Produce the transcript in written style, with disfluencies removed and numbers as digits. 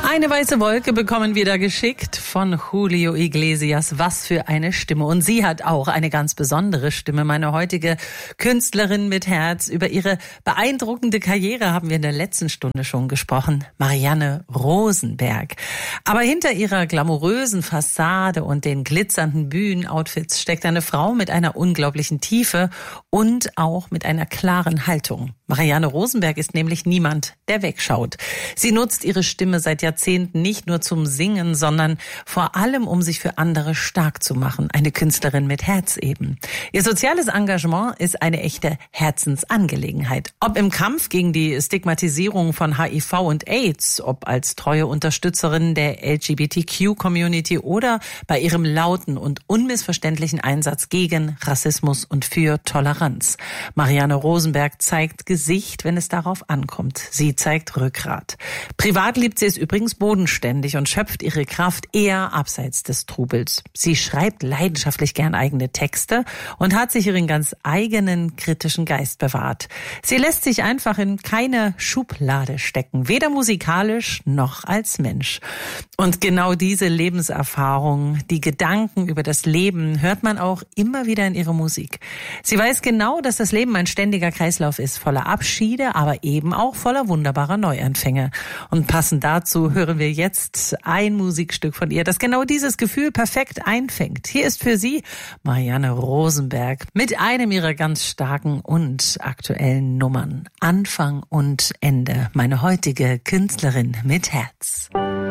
Eine weiße Wolke bekommen wir da geschickt von Julio Iglesias. Was für eine Stimme. Und sie hat auch eine ganz besondere Stimme. Meine heutige Künstlerin mit Herz. Über ihre beeindruckende Karriere haben wir in der letzten Stunde schon gesprochen. Marianne Rosenberg. Aber hinter ihrer glamourösen Fassade und den glitzernden Bühnenoutfits steckt eine Frau mit einer unglaublichen Tiefe und auch mit einer klaren Haltung. Marianne Rosenberg ist nämlich niemand, der wegschaut. Sie nutzt ihre Stimme seit Jahrzehnten nicht nur zum Singen, sondern vor allem, um sich für andere stark zu machen. Eine Künstlerin mit Herz eben. Ihr soziales Engagement ist eine echte Herzensangelegenheit. Ob im Kampf gegen die Stigmatisierung von HIV und AIDS, ob als treue Unterstützerin der LGBTQ-Community oder bei ihrem lauten und unmissverständlichen Einsatz gegen Rassismus und für Toleranz. Marianne Rosenberg zeigt Gesicht, wenn es darauf ankommt. Sie zeigt Rückgrat. Privat liebt sie es übrigens bodenständig und schöpft ihre Kraft eher abseits des Trubels. Sie schreibt leidenschaftlich gern eigene Texte und hat sich ihren ganz eigenen kritischen Geist bewahrt. Sie lässt sich einfach in keine Schublade stecken, weder musikalisch noch als Mensch. Und genau diese Lebenserfahrung, die Gedanken über das Leben, hört man auch immer wieder in ihrer Musik. Sie weiß genau, dass das Leben ein ständiger Kreislauf ist, voller Abschiede, aber eben auch voller wunderbarer Neuanfänge. Und passend dazu hören wir jetzt ein Musikstück von ihr, das genau dieses Gefühl perfekt einfängt. Hier ist für Sie Marianne Rosenberg mit einem ihrer ganz starken und aktuellen Nummern. Anfang und Ende. Meine heutige Künstlerin mit Herz.